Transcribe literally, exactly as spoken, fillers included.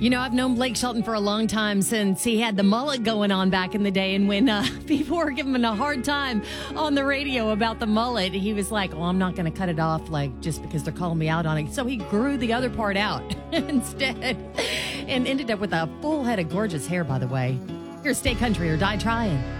You know, I've known Blake Shelton for a long time since he had the mullet going on back in the day. And when uh, people were giving him a hard time on the radio about the mullet, he was like, well, I'm not going to cut it off like just because they're calling me out on it. So he grew the other part out instead and ended up with a full head of gorgeous hair, by the way. Here's Stay Country or Die Trying.